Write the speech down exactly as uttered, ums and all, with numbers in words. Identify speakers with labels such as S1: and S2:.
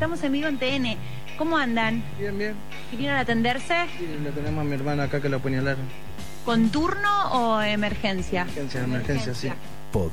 S1: estamos en vivo en T N. ¿Cómo andan?
S2: Bien, bien.
S1: ¿Vinieron a atenderse?
S2: Sí, le tenemos a mi hermana acá que lo apuñalaron.
S1: ¿Con turno o emergencia?
S2: Emergencia, emergencia, sí.